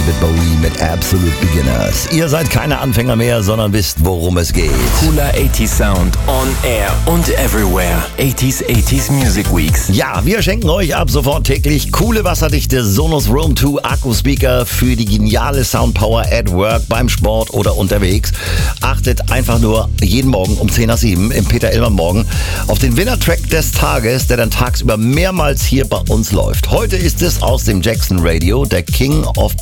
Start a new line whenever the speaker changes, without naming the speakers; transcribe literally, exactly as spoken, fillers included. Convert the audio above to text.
David Bowie mit Absolute Beginners. Ihr seid keine Anfänger mehr, sondern wisst, worum es geht.
Cooler achtziger Sound on air und everywhere. achtziger achtziger Music Weeks.
Ja, wir schenken euch ab sofort täglich coole wasserdichte Sonos Roam zwei Akkuspeaker für die geniale Soundpower at work, beim Sport oder unterwegs. Achtet einfach nur jeden Morgen um zehn nach sieben im Peter Illmann Morgen auf den Winner-Track des Tages, der dann tagsüber mehrmals hier bei uns läuft. Heute ist es aus dem Jackson Radio, der King of